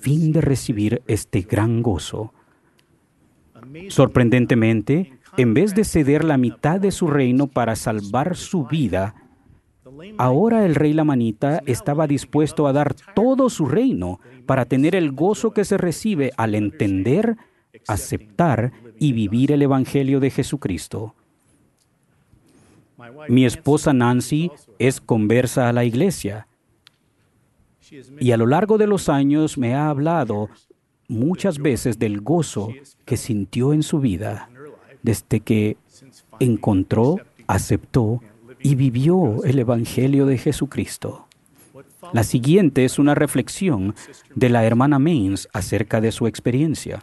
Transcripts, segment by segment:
fin de recibir este gran gozo. Sorprendentemente, en vez de ceder la mitad de su reino para salvar su vida, ahora el rey lamanita estaba dispuesto a dar todo su reino para tener el gozo que se recibe al entender, aceptar y vivir el Evangelio de Jesucristo. Mi esposa Nancy es conversa a la iglesia y a lo largo de los años me ha hablado muchas veces del gozo que sintió en su vida desde que encontró, aceptó y vivió el Evangelio de Jesucristo. La siguiente es una reflexión de la hermana Maines acerca de su experiencia.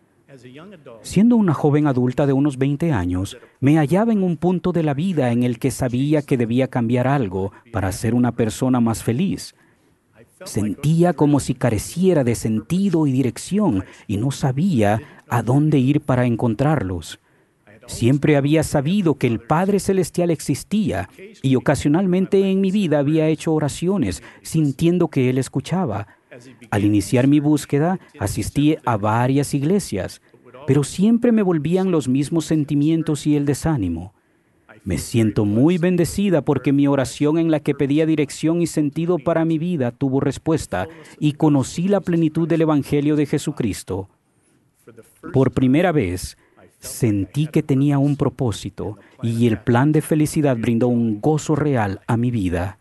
Siendo una joven adulta de unos 20 años, me hallaba en un punto de la vida en el que sabía que debía cambiar algo para ser una persona más feliz. Sentía como si careciera de sentido y dirección y no sabía a dónde ir para encontrarlos. Siempre había sabido que el Padre Celestial existía y ocasionalmente en mi vida había hecho oraciones, sintiendo que Él escuchaba. Al iniciar mi búsqueda, asistí a varias iglesias, pero siempre me volvían los mismos sentimientos y el desánimo. Me siento muy bendecida porque mi oración en la que pedía dirección y sentido para mi vida tuvo respuesta y conocí la plenitud del Evangelio de Jesucristo. Por primera vez, sentí que tenía un propósito y el plan de felicidad brindó un gozo real a mi vida.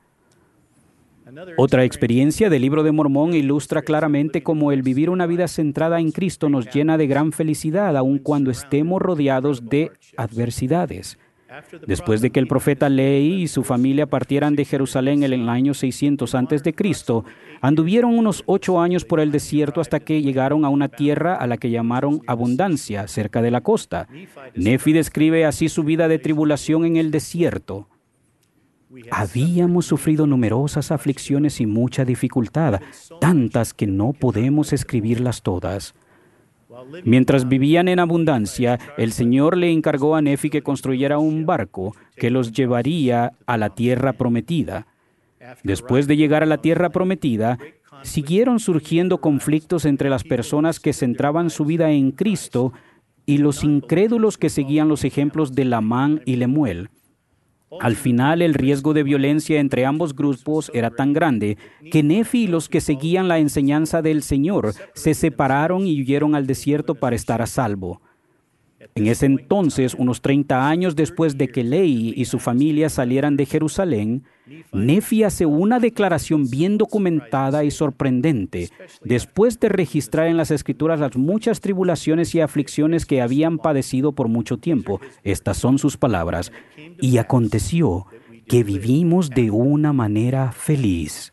Otra experiencia del Libro de Mormón ilustra claramente cómo el vivir una vida centrada en Cristo nos llena de gran felicidad aun cuando estemos rodeados de adversidades. Después de que el profeta Lehi y su familia partieran de Jerusalén en el año 600 a.C., anduvieron unos 8 años por el desierto hasta que llegaron a una tierra a la que llamaron Abundancia, cerca de la costa. Nefi describe así su vida de tribulación en el desierto. Habíamos sufrido numerosas aflicciones y mucha dificultad, tantas que no podemos escribirlas todas. Mientras vivían en abundancia, el Señor le encargó a Nefi que construyera un barco que los llevaría a la tierra prometida. Después de llegar a la tierra prometida, siguieron surgiendo conflictos entre las personas que centraban su vida en Cristo y los incrédulos que seguían los ejemplos de Lamán y Lemuel. Al final, el riesgo de violencia entre ambos grupos era tan grande que Nefi y los que seguían la enseñanza del Señor se separaron y huyeron al desierto para estar a salvo. En ese entonces, unos 30 años después de que Lehi y su familia salieran de Jerusalén, Nefi hace una declaración bien documentada y sorprendente, después de registrar en las Escrituras las muchas tribulaciones y aflicciones que habían padecido por mucho tiempo. Estas son sus palabras: "Y aconteció que vivimos de una manera feliz".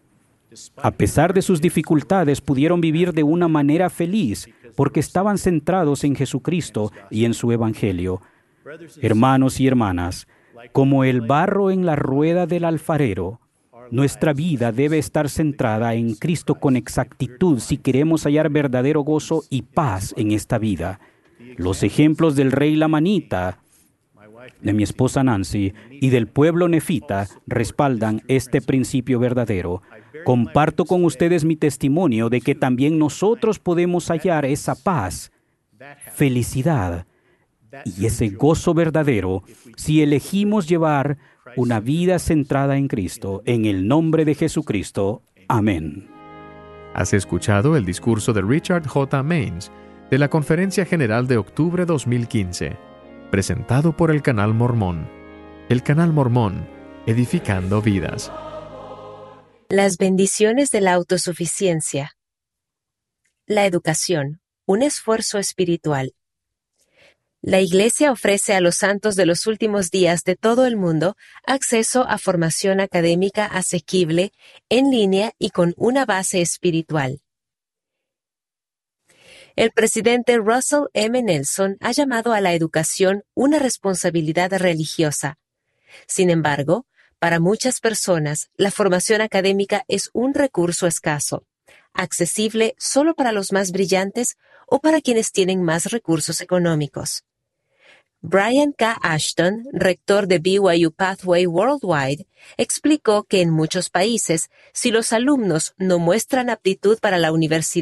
A pesar de sus dificultades, pudieron vivir de una manera feliz porque estaban centrados en Jesucristo y en su Evangelio. Hermanos y hermanas, como el barro en la rueda del alfarero, nuestra vida debe estar centrada en Cristo con exactitud si queremos hallar verdadero gozo y paz en esta vida. Los ejemplos del rey lamanita, de mi esposa Nancy y del pueblo nefita respaldan este principio verdadero. Comparto con ustedes mi testimonio de que también nosotros podemos hallar esa paz, felicidad y ese gozo verdadero si elegimos llevar una vida centrada en Cristo. En el nombre de Jesucristo. Amén. Has escuchado el discurso de Richard J. Maines de la Conferencia General de octubre 2015, presentado por el Canal Mormón. El Canal Mormón, edificando vidas. Las bendiciones de la autosuficiencia. La educación, un esfuerzo espiritual. La Iglesia ofrece a los santos de los últimos días de todo el mundo acceso a formación académica asequible, en línea y con una base espiritual. El presidente Russell M. Nelson ha llamado a la educación una responsabilidad religiosa. Sin embargo, para muchas personas, la formación académica es un recurso escaso, accesible solo para los más brillantes o para quienes tienen más recursos económicos. Brian K. Ashton, rector de BYU Pathway Worldwide, explicó que en muchos países, si los alumnos no muestran aptitud para la universidad,